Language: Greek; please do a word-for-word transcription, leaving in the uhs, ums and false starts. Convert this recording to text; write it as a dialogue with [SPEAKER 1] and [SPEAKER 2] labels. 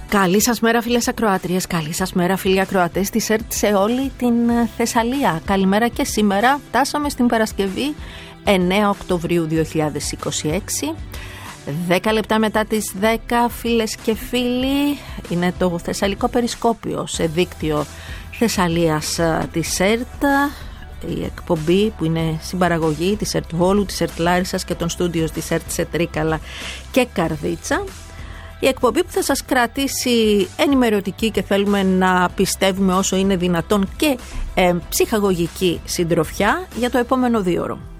[SPEAKER 1] Καλή σας μέρα φίλες ακροάτριες, καλή σας μέρα φίλοι ακροατές της ΕΡΤ σε όλη την Θεσσαλία. Καλημέρα και σήμερα, φτάσαμε στην Παρασκευή εννέα Οκτωβρίου δύο χιλιάδες είκοσι έξι. δέκα λεπτά μετά τις δέκα φίλες και φίλοι, είναι το Θεσσαλικό Περισκόπιο σε δίκτυο Θεσσαλίας της ΕΡΤ. Η εκπομπή που είναι συμπαραγωγή της ΕΡΤ Βόλου, της ΕΡΤ Λάρισσας και των στούντιος της ΕΡΤ σε Τρίκαλα και Καρδίτσα. Η εκπομπή που θα σας κρατήσει ενημερωτική και θέλουμε να πιστεύουμε όσο είναι δυνατόν και ε, ψυχαγωγική συντροφιά για το επόμενο δύο ώρο.